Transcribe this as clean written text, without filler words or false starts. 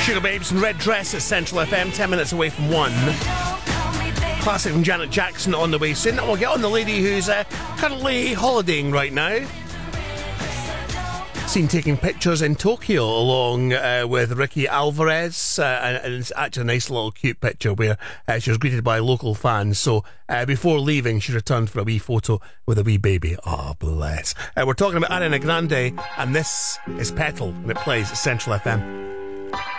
Sugababes and Red Dress at Central FM, 10 minutes away from 1. Classic from Janet Jackson on the way soon. And we'll get on the lady who's currently holidaying right now. Seen taking pictures in Tokyo along with Ricky Alvarez, and it's actually a nice little cute picture where she was greeted by local fans. So before leaving, she returned for a wee photo with a wee baby. Oh, bless. We're talking about Ariana Grande, and this is Petal, and it plays at Central FM.